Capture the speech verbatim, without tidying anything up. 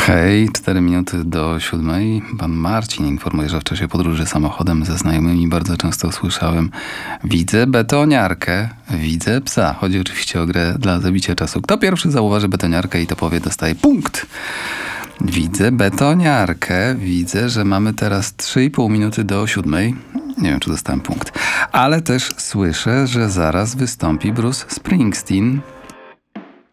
Hej, cztery minuty do siódmej. Pan Marcin informuje, że w czasie podróży samochodem ze znajomymi bardzo często słyszałem: widzę betoniarkę, widzę psa. Chodzi oczywiście o grę dla zabicia czasu. Kto pierwszy zauważy betoniarkę i to powie, dostaje punkt. Widzę betoniarkę, widzę, że mamy teraz trzy i pół minuty do siódmej. Nie wiem, czy dostałem punkt. Ale też słyszę, że zaraz wystąpi Bruce Springsteen.